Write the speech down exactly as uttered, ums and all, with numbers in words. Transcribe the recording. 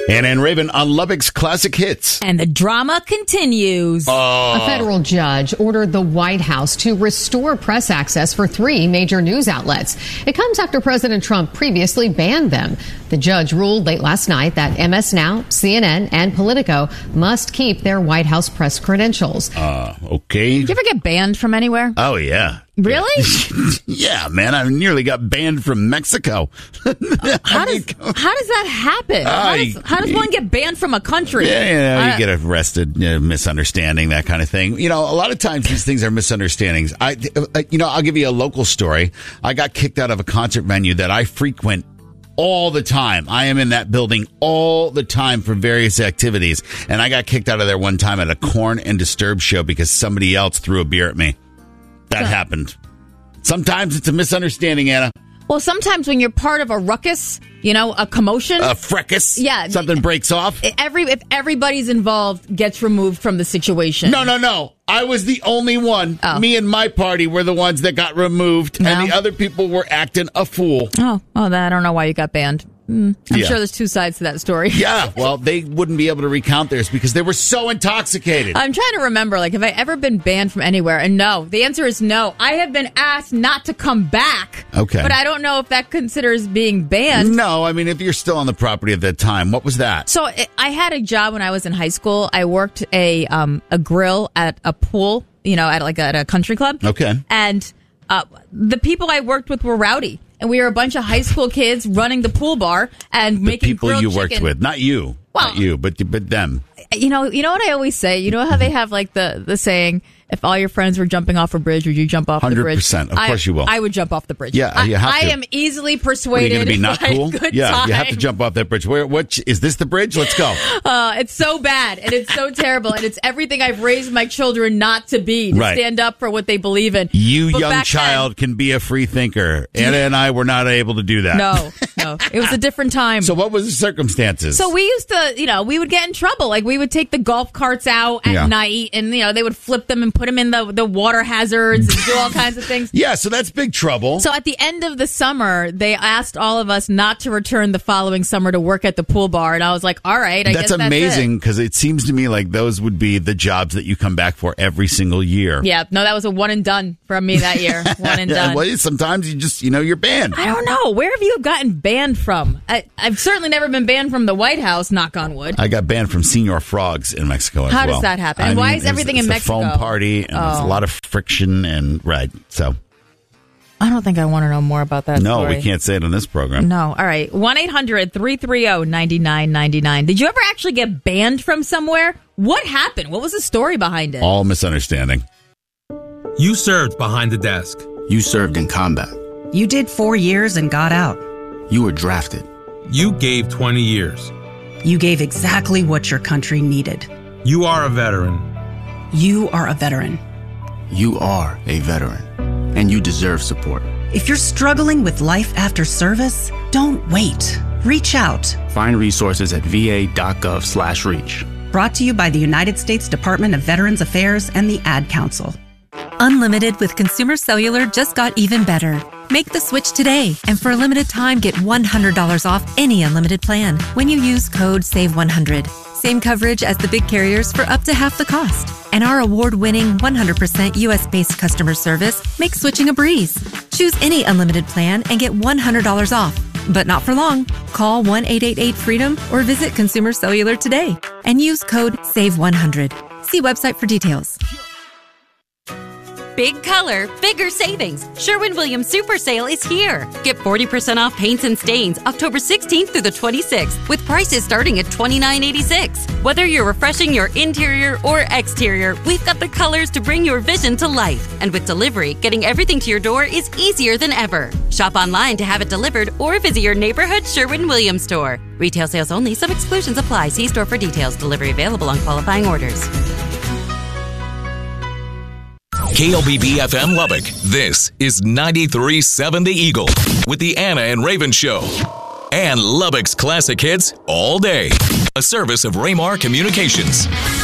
Anna and Raven on Lubbock's Classic Hits. And the drama continues. Oh. A federal judge ordered the White House to restore press access for three major news outlets. It comes after President Trump previously banned them. The judge ruled late last night that M S Now, C N N, and Politico must keep their White House press credentials. Uh, okay. Did you ever get banned from anywhere? Oh, yeah. Really? Yeah, man. I nearly got banned from Mexico. How does how does that happen? How does, how does one get banned from a country? Yeah, you, know, you I, get arrested, you know, misunderstanding, that kind of thing. You know, a lot of times these things are misunderstandings. I, you know, I'll give you a local story. I got kicked out of a concert venue that I frequent all the time. I am in that building all the time for various activities. And I got kicked out of there one time at a Korn and Disturbed show because somebody else threw a beer at me. That so, happened. Sometimes it's a misunderstanding, Anna. Well, sometimes when you're part of a ruckus, you know, a commotion. A fracas? Yeah. Something breaks off? Every If everybody's involved gets removed from the situation. No, no, no. I was the only one. Oh. Me and my party were the ones that got removed, no. and the other people were acting a fool. Oh, oh, that, I don't know why you got banned. Mm, I'm Yeah. sure there's two sides to that story. Yeah, well, they wouldn't be able to recount theirs because they were so intoxicated. I'm trying to remember, like, have I ever been banned from anywhere? And no, the answer is no. I have been asked not to come back. Okay. But I don't know if that considers being banned. No, I mean, if you're still on the property at that time, what was that? So it, I had a job when I was in high school. I worked a um, a grill at a pool, you know, at like a, at a country club. Okay. And uh, the people I worked with were rowdy. And we were a bunch of high school kids running the pool bar and The making people grilled you chicken. worked with, not you, Well- not you, but but them. You know, you know what I always say? You know how they have like the, the saying, if all your friends were jumping off a bridge, would you jump off the bridge? one hundred percent. Of course I, you will. I would jump off the bridge. Yeah, I, you have I to. am easily What, are persuaded. you going to be not by cool? Good Yeah, time. you have to jump off that bridge. Where? What? Is this the bridge? Let's go. Uh, it's so bad and it's so terrible and it's everything I've raised my children not to be, to Right. stand up for what they believe in. You But young back child can be a free thinker. Anna and I were not able to do that. Then, no, no, it was a different time. So what was the circumstances? So we used to, you know, we would get in trouble. Like we would take the golf carts out at Yeah. night, and you know they would flip them and put them in the the water hazards and do all kinds of things. Yeah, so that's big trouble. So at the end of the summer, they asked all of us not to return the following summer to work at the pool bar, and I was like, all right, I that's guess that's amazing it. because it seems to me like those would be the jobs that you come back for every single year. Yeah, no, that was a one and done from me that year. One and Yeah, done. well, sometimes you just, you know, you're banned. I don't know. Where have you gotten banned from? I, I've certainly never been banned from the White House, knock on wood. I got banned from Senior Frogs in Mexico as How well. does that happen? I And why mean, is it was- everything it's in a Mexico? foam party, and there's a Oh. lot of friction, and right, so. I don't think I want to know more about that No, story. we can't say it on this program. No. All right. one eight hundred three three zero nine nine nine nine. Did you ever actually get banned from somewhere? What happened? What was the story behind it? All misunderstanding. You served behind the desk. You served in combat. You did four years and got out. You were drafted. You gave twenty years. You gave exactly what your country needed. You are a veteran. You are a veteran. You are a veteran. And you deserve support. If you're struggling with life after service, don't wait. Reach out. Find resources at va.gov slash reach. Brought to you by the United States Department of Veterans Affairs and the Ad Council. Unlimited with Consumer Cellular just got even better. Make the switch today, and for a limited time, get one hundred dollars off any unlimited plan when you use code save one hundred. Same coverage as the big carriers for up to half the cost. And our award-winning one hundred percent U S-based customer service makes switching a breeze. Choose any unlimited plan and get one hundred dollars off. But not for long. Call one eight eight eight freedom or visit Consumer Cellular today and use code save one hundred. See website for details. Big color, bigger savings. Sherwin-Williams Super Sale is here. Get forty percent off paints and stains October sixteenth through the twenty-sixth with prices starting at twenty-nine eighty-six. Whether you're refreshing your interior or exterior, we've got the colors to bring your vision to life. And with delivery, getting everything to your door is easier than ever. Shop online to have it delivered or visit your neighborhood Sherwin-Williams store. Retail sales only. Some exclusions apply. See store for details. Delivery available on qualifying orders. K L B B F M Lubbock. This is ninety-three point seven The Eagle with the Anna and Raven Show. And Lubbock's classic hits all day. A service of Raymar Communications.